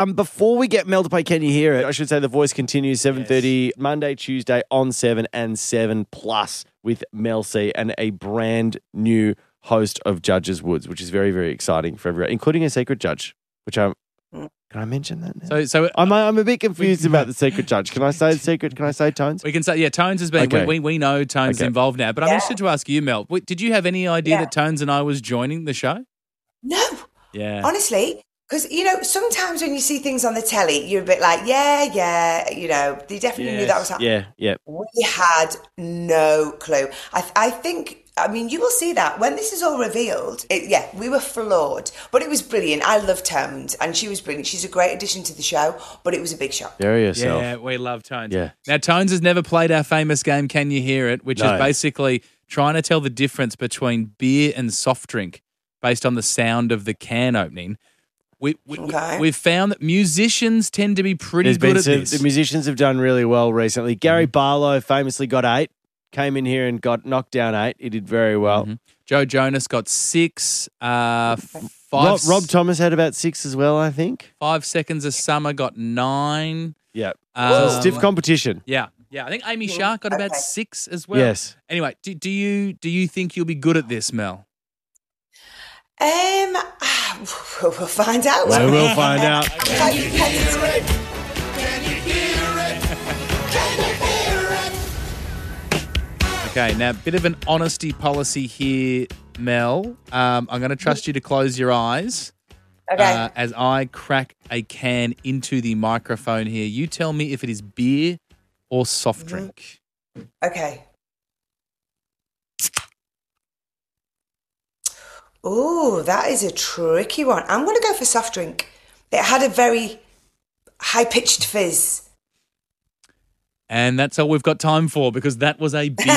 Before we get Mel to play Can You Hear It, I should say The Voice continues 7:30 Monday, Tuesday on 7 and 7 Plus with Mel C and a brand new host of Judges Woods, which is very, very exciting for everyone, including a secret judge, which can I mention that now? So I'm a bit confused about the secret judge. Can I say the secret? Can I say Tones? We can say, Tones has been, Okay. we know Tones is involved now, but I'm interested to ask you, Mel, did you have any idea that Tones and I was joining the show? No. Yeah. Honestly, because, sometimes when you see things on the telly, you're a bit like, they definitely knew that was happening. Yeah. We had no clue. I think, you will see that when this is all revealed. We were floored, but it was brilliant. I love Tones, and she was brilliant. She's a great addition to the show, but it was a big shock. Bury yourself. Yeah, we love Tones. Yeah. Now, Tones has never played our famous game, Can You Hear It, which is basically trying to tell the difference between beer and soft drink based on the sound of the can opening. We've found that musicians tend to be pretty good at this. The musicians have done really well recently. Gary Barlow famously got 8. Came in here and got knocked down 8. He did very well. Mm-hmm. Joe Jonas got 6. Rob Thomas had about 6 as well, I think. 5 Seconds of Summer got 9. Yeah. Stiff competition. Yeah. I think Amy Shark got about 6 as well. Yes. Anyway, do you think you'll be good at this, Mel? We'll find out. We will find out. Can you hear it? Can you hear it? Can you hear it? Okay, now a bit of an honesty policy here, Mel. I'm going to trust you to close your eyes. Okay. As I crack a can into the microphone here. You tell me if it is beer or soft drink. Okay. Oh, that is a tricky one. I'm going to go for soft drink. It had a very high-pitched fizz. And that's all we've got time for because that was a beer.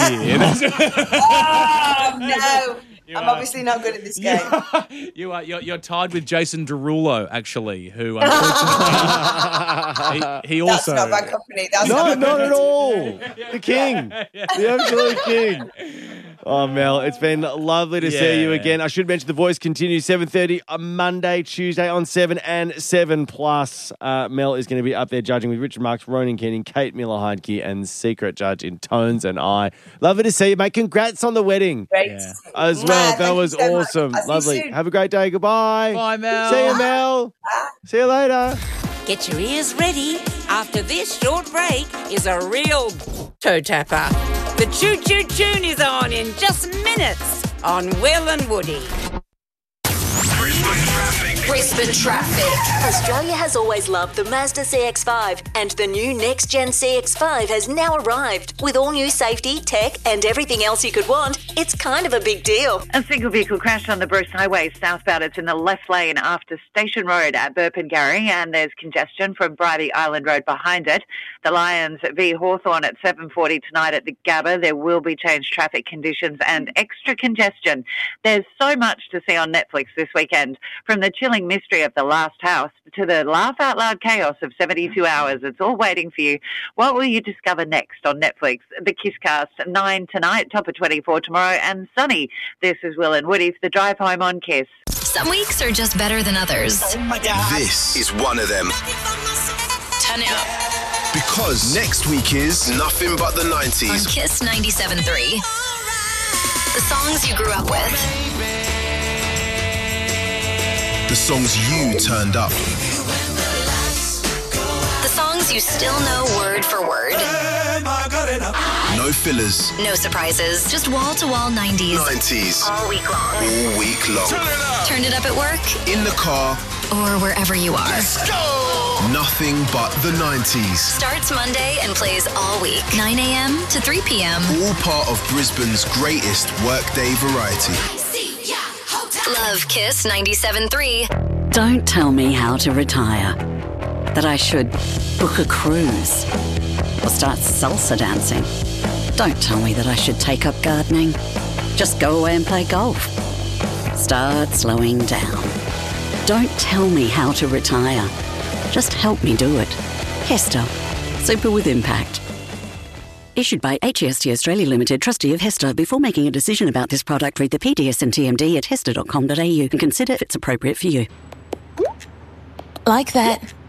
Oh, no. I'm obviously not good at this game. You're tied with Jason Derulo, actually, who unfortunately he also. That's not bad company. Not at all. The king. The absolute king. Oh, Mel, it's been lovely to see you again. I should mention The Voice continues 7:30 on Monday, Tuesday on 7 and 7 Plus. Mel is going to be up there judging with Richard Marks, Ronan Keating, Kate Miller-Heidke, and secret judge in Tones and I. Lovely to see you, mate. Congrats on the wedding. Great. As well. That was so awesome. Lovely. Soon. Have a great day. Goodbye. Bye, Mel. See you, Mel. See you later. Get your ears ready. After this short break is a real toe tapper. The Choo Choo Tune is on in just minutes on Will and Woody. Brisbane traffic. Australia has always loved the Mazda CX-5 and the new next-gen CX-5 has now arrived. With all new safety, tech and everything else you could want, it's kind of a big deal. A single vehicle crashed on the Bruce Highway southbound. It's in the left lane after Station Road at Burpengary, and there's congestion from Bridie Island Road behind it. The Lions v Hawthorn at 7:40 tonight at the Gabba. There will be changed traffic conditions and extra congestion. There's so much to see on Netflix this weekend, from the chilling mystery of The Last House to the laugh-out-loud chaos of 72 Hours. It's all waiting for you. What will you discover next on Netflix? The Kiss Cast, 9 tonight, top of 24 tomorrow, and Sunny. This is Will and Woody for the drive home on Kiss. Some weeks are just better than others. Oh my God. This is one of them. Turn it up. Because next week is nothing but the 90s. On Kiss 97.3. The songs you grew up with. The songs you turned up. The songs you still know word for word. No fillers. No surprises. Just wall-to-wall 90s. 90s. All week long. All week long. Turn it up at work. In the car. Or wherever you are. Let's go! Nothing but the 90s. Starts Monday and plays all week. 9 a.m. to 3 p.m. All part of Brisbane's greatest workday variety. Love Kiss 97.3. Don't tell me how to retire. That I should book a cruise or start salsa dancing. Don't tell me that I should take up gardening. Just go away and play golf. Start slowing down. Don't tell me how to retire. Just help me do it. Hester. Super with impact. Issued by HEST Australia Limited, trustee of Hester. Before making a decision about this product, read the PDS and TMD at hester.com.au and consider if it's appropriate for you. Like that.